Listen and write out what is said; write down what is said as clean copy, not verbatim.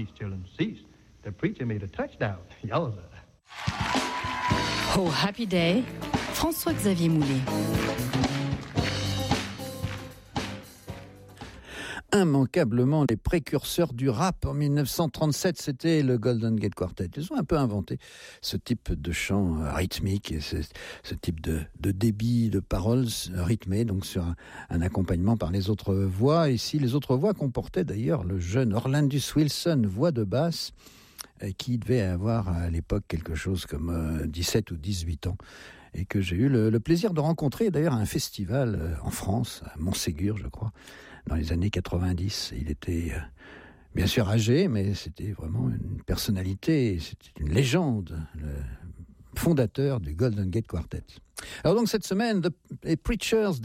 cease, children, cease. The preacher made a touchdown. Yowza. Oh, Happy Day, François-Xavier Moulet. Immanquablement les précurseurs du rap en 1937, c'était le Golden Gate Quartet. Ils ont un peu inventé ce type de chant rythmique et ce type de débit de paroles rythmées, donc sur un accompagnement par les autres voix. Ici, les autres voix comportaient d'ailleurs le jeune Orlandus Wilson, voix de basse, qui devait avoir à l'époque quelque chose comme 17 ou 18 ans. Et que j'ai eu le plaisir de rencontrer d'ailleurs à un festival en France, à Montségur, je crois, dans les années 90. Il était bien sûr âgé, mais c'était vraiment une personnalité, c'était une légende, le fondateur du Golden Gate Quartet. Alors donc cette semaine, les Preachers